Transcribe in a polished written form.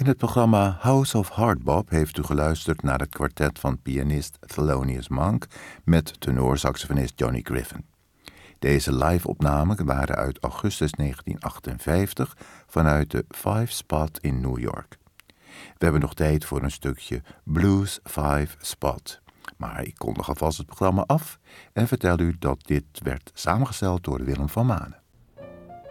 In het programma House of Hardbop heeft u geluisterd naar het kwartet van pianist Thelonious Monk met tenorsaxofonist Johnny Griffin. Deze live-opnamen waren uit augustus 1958 vanuit de Five Spot in New York. We hebben nog tijd voor een stukje Blues Five Spot. Maar ik kondig alvast het programma af en vertel u dat dit werd samengesteld door Willem van Manen.